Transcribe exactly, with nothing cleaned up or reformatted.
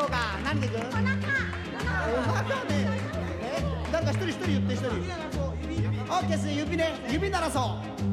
か何でいく？お腹お腹ねえ誰か一人一人言って一人オッケーです指ね指鳴らそう